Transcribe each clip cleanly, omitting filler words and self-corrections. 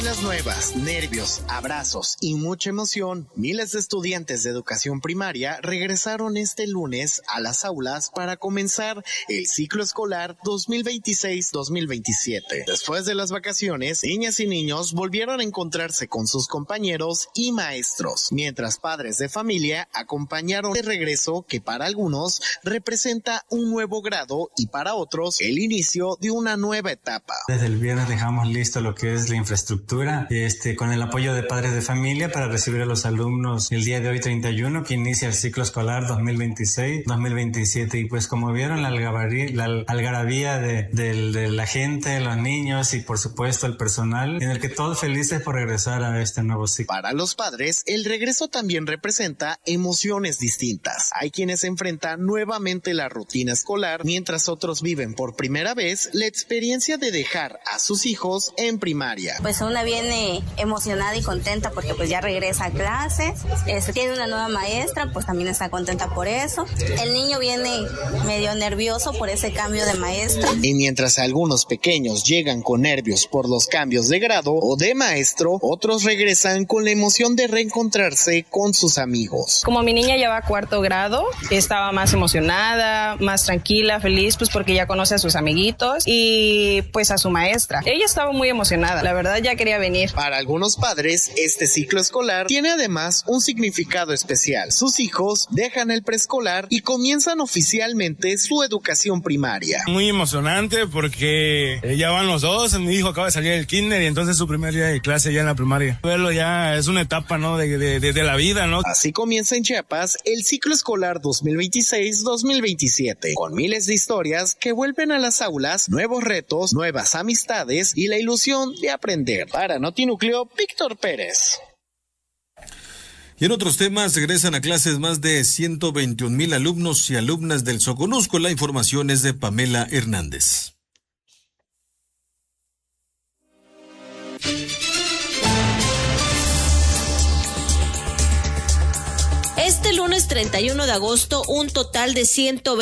Las nuevas, nervios, abrazos y mucha emoción, miles de estudiantes de educación primaria regresaron este lunes a las aulas para comenzar el ciclo escolar 2026-2027. Después de las vacaciones, niñas y niños volvieron a encontrarse con sus compañeros y maestros, mientras padres de familia acompañaron el regreso que para algunos representa un nuevo grado y para otros el inicio de una nueva etapa. Desde el viernes dejamos listo lo que es la infraestructura, con el apoyo de padres de familia para recibir a los alumnos el día de hoy 31, que inicia el ciclo escolar 2026-2027. Y pues como vieron la algarabía de la gente, los niños y por supuesto el personal, en el que todos felices por regresar a este nuevo ciclo. Para los padres, el regreso también representa emociones distintas. Hay quienes enfrentan nuevamente la rutina escolar, mientras otros viven por primera vez la experiencia de dejar a sus hijos en primaria. Pues una viene emocionada y contenta porque pues ya regresa a clases, tiene una nueva maestra, pues también está contenta por eso. El niño viene medio nervioso por ese cambio de maestra. Y mientras algunos pequeños llegan con nervios por los cambios de grado o de maestro, otros regresan con la emoción de reencontrarse con sus amigos. Como mi niña ya va a 4º grado, estaba más emocionada, más tranquila, feliz, pues porque ya conoce a sus amiguitos y pues a su maestra. Ella estaba muy emocionada, la verdad ya quería venir. Para algunos padres, este ciclo escolar tiene además un significado especial. Sus hijos dejan el preescolar y comienzan oficialmente su educación primaria. Muy emocionante porque ya van los dos. Mi hijo acaba de salir del kinder y entonces su primer día de clase ya en la primaria. Verlo ya es una etapa, ¿no? de la vida, ¿no? Así comienza en Chiapas el ciclo escolar 2026-2027, con miles de historias que vuelven a las aulas, nuevos retos, nuevas amistades y la ilusión de aprender. Para Notinúcleo, Víctor Pérez. Y en otros temas, regresan a clases más de 121,000 alumnos y alumnas del Soconusco. La información es de Pamela Hernández. Este lunes 31 de agosto, un total de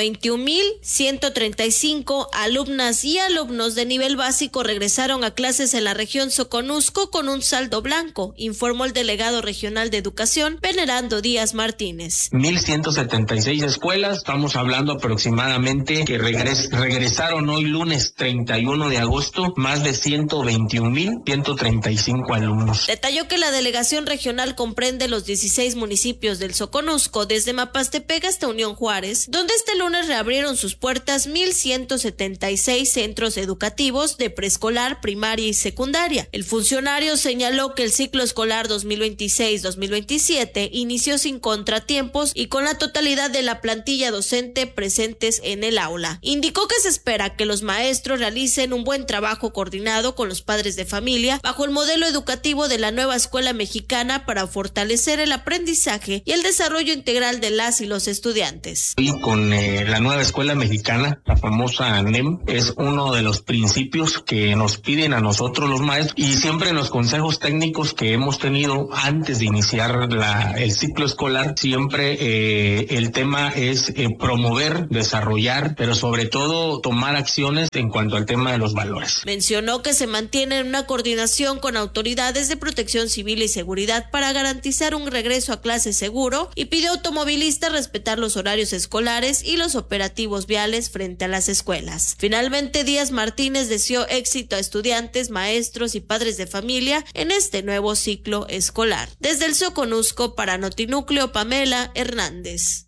121,135 alumnas y alumnos de nivel básico regresaron a clases en la región Soconusco con un saldo blanco, informó el delegado regional de educación, Venerando Díaz Martínez. 1,176 escuelas, estamos hablando aproximadamente que regresaron hoy lunes 31 de agosto más de 121,135 alumnos. Detalló que la delegación regional comprende los 16 municipios del Soconusco, desde Mapastepec hasta Unión Juárez, donde este lunes reabrieron sus puertas 1,176 centros educativos de preescolar, primaria y secundaria. El funcionario señaló que el ciclo escolar 2026-2027 inició sin contratiempos y con la totalidad de la plantilla docente presentes en el aula. Indicó que se espera que los maestros realicen un buen trabajo coordinado con los padres de familia bajo el modelo educativo de la nueva escuela mexicana para fortalecer el aprendizaje y el desarrollo integral de las y los estudiantes. Y con la nueva escuela mexicana, la famosa NEM, es uno de los principios que nos piden a nosotros los maestros, y siempre en los consejos técnicos que hemos tenido antes de iniciar el ciclo escolar, siempre el tema es promover, desarrollar, pero sobre todo tomar acciones en cuanto al tema de los valores. Mencionó que se mantiene una coordinación con autoridades de protección civil y seguridad para garantizar un regreso a clase seguro y pidió a automovilistas respetar los horarios escolares y los operativos viales frente a las escuelas. Finalmente, Díaz Martínez deseó éxito a estudiantes, maestros y padres de familia en este nuevo ciclo escolar. Desde el Soconusco, para Notinúcleo, Pamela Hernández.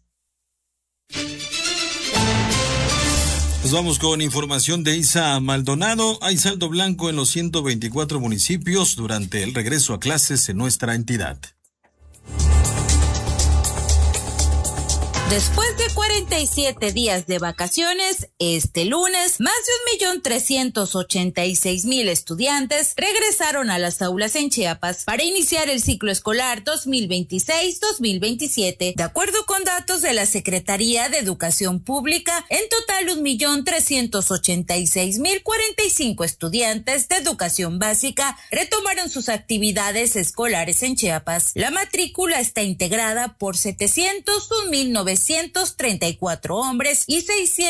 Nos vamos con información de Isa Maldonado. Hay saldo blanco en los 124 municipios durante el regreso a clases en nuestra entidad. Después de 47 días de vacaciones, este lunes, más de 1,386,000 estudiantes regresaron a las aulas en Chiapas para iniciar el ciclo escolar 2026-2027. De acuerdo con datos de la Secretaría de Educación Pública, en total 1,386,045 estudiantes de educación básica retomaron sus actividades escolares en Chiapas. La matrícula está integrada por 701,900 934 hombres y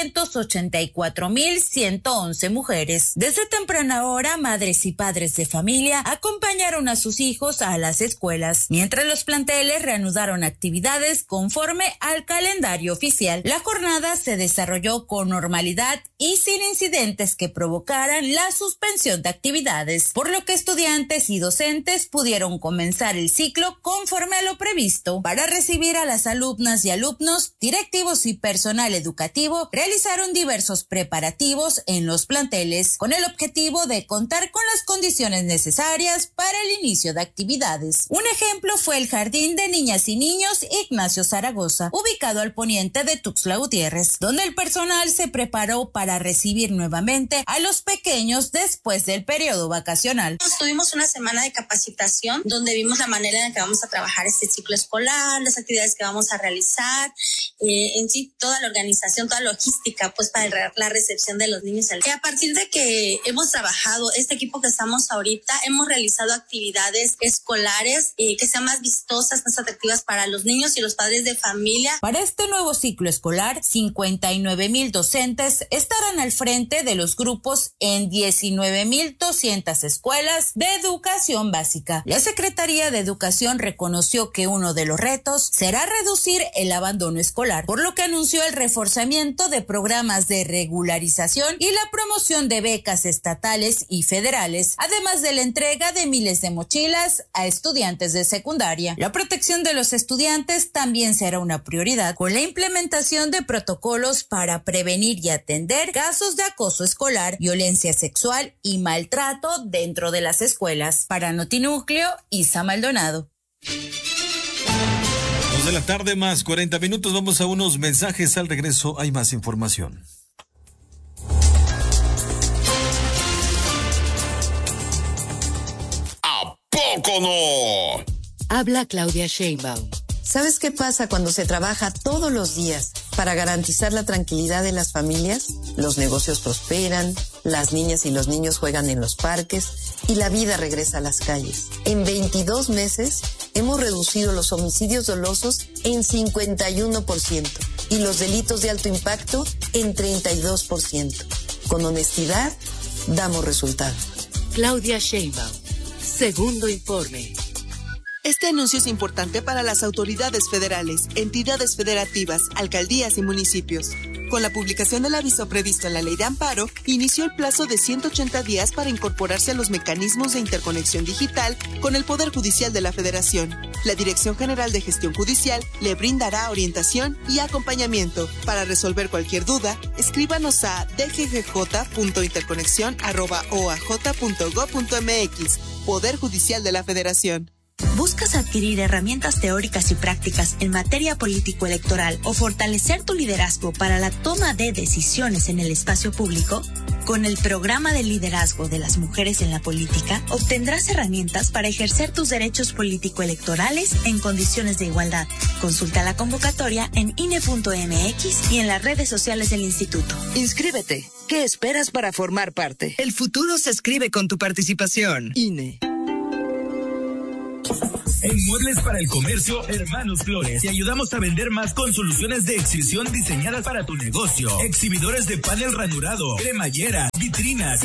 684,111 mujeres. Desde temprana hora, madres y padres de familia acompañaron a sus hijos a las escuelas, mientras los planteles reanudaron actividades conforme al calendario oficial. La jornada se desarrolló con normalidad y sin incidentes que provocaran la suspensión de actividades, por lo que estudiantes y docentes pudieron comenzar el ciclo conforme a lo previsto. Para recibir a las alumnas y alumnos, directivos y personal educativo realizaron diversos preparativos en los planteles con el objetivo de contar con las condiciones necesarias para el inicio de actividades. Un ejemplo fue el Jardín de Niñas y Niños Ignacio Zaragoza, ubicado al poniente de Tuxtla Gutiérrez, donde el personal se preparó para recibir nuevamente a los pequeños después del periodo vacacional. Tuvimos una semana de capacitación donde vimos la manera en la que vamos a trabajar este ciclo escolar, las actividades que vamos a realizar, en sí toda la organización, toda la logística pues para la recepción de los niños. A partir de que hemos trabajado, este equipo que estamos ahorita, hemos realizado actividades escolares que sean más vistosas, más atractivas para los niños y los padres de familia. Para este nuevo ciclo escolar, 59,000 docentes estarán al frente de los grupos en 19,200 escuelas de educación básica. La Secretaría de Educación reconoció que uno de los retos será reducir el abandono escolar, por lo que anunció el reforzamiento de programas de regularización y la promoción de becas estatales y federales, además de la entrega de miles de mochilas a estudiantes de secundaria. La protección de los estudiantes también será una prioridad, con la implementación de protocolos para prevenir y atender casos de acoso escolar, violencia sexual y maltrato dentro de las escuelas. Para Notinúcleo, Isa Maldonado. 2 de la tarde más 40 minutos. Vamos a unos mensajes. Al regreso hay más información. ¿A poco no? Habla Claudia Sheinbaum. ¿Sabes qué pasa cuando se trabaja todos los días para garantizar la tranquilidad de las familias? Los negocios prosperan, las niñas y los niños juegan en los parques y la vida regresa a las calles. En 22 meses hemos reducido los homicidios dolosos en 51% y los delitos de alto impacto en 32%. Con honestidad, damos resultados. Claudia Sheinbaum. Segundo informe. Este anuncio es importante para las autoridades federales, entidades federativas, alcaldías y municipios. Con la publicación del aviso previsto en la Ley de Amparo, inició el plazo de 180 días para incorporarse a los mecanismos de interconexión digital con el Poder Judicial de la Federación. La Dirección General de Gestión Judicial le brindará orientación y acompañamiento. Para resolver cualquier duda, escríbanos a dggj.interconexión@oaj.gov.mx. Poder Judicial de la Federación. ¿Buscas adquirir herramientas teóricas y prácticas en materia político-electoral o fortalecer tu liderazgo para la toma de decisiones en el espacio público? Con el programa de liderazgo de las mujeres en la política, obtendrás herramientas para ejercer tus derechos político-electorales en condiciones de igualdad. Consulta la convocatoria en INE.mx y en las redes sociales del instituto. Inscríbete. ¿Qué esperas para formar parte? El futuro se escribe con tu participación. INE. En Muebles para el Comercio, Hermanos Flores, te ayudamos a vender más con soluciones de exhibición diseñadas para tu negocio. Exhibidores de panel ranurado, cremallera, vitrinas,